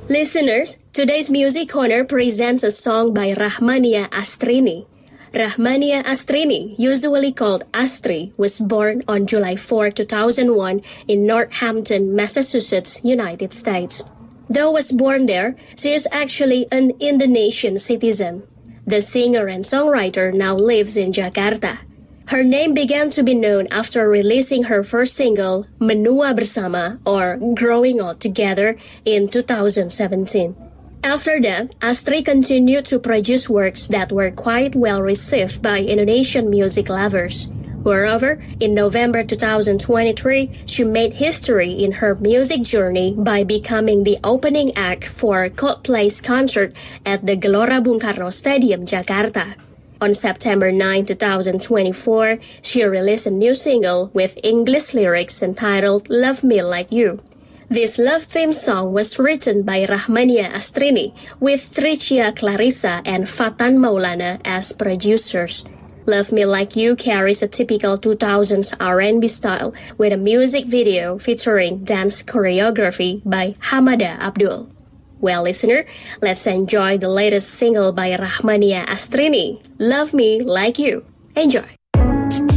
Listeners, today's Music Corner presents a song by Rahmania Astrini. Rahmania Astrini, usually called Astri, was born on July 4, 2001 in Northampton, Massachusetts, United States. Though was born there, she is actually an Indonesian citizen. The singer and songwriter now lives in Jakarta. Her name began to be known after releasing her first single, Menua Bersama, or Growing Old Together, in 2017. After that, Astri continued to produce works that were quite well received by Indonesian music lovers. Moreover, in November 2023, she made history in her music journey by becoming the opening act for Coldplay's concert at the Gelora Bung Karno Stadium, Jakarta. On September 9, 2024, she released a new single with English lyrics entitled Love Me Like You. This love theme song was written by Rahmania Astrini with Tricia Clarissa and Fatan Maulana as producers. Love Me Like You carries a typical 2000s R&B style with a music video featuring dance choreography by Hamada Abdul. Well, listener, let's enjoy the latest single by Rahmania Astrini, Love Me Like You. Enjoy!